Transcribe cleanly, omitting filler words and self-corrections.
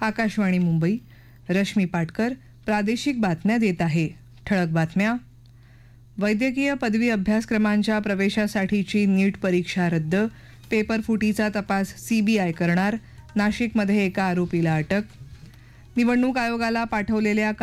आकाशवाणी मुंबई. रश्मी पाटकर प्रादेशिक बातम्या देत आहे. ठळक बातम्या. वैद्यकीय पदवी अभ्यासक्रमांच्या प्रवेशासाठीची नीट परीक्षा रद्द. पेपरफुटीचा तपास CBI करणार. नाशिकमध्ये एका आरोपीला अटक. निवडणूक आयोगाला पाठवलेल्या